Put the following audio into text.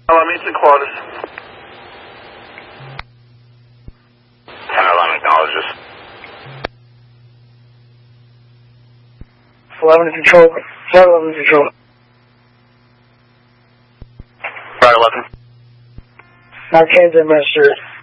Meets and quarters. 10-11 acknowledges. 11 control. 11 control. Right 11. Now Kansas administered.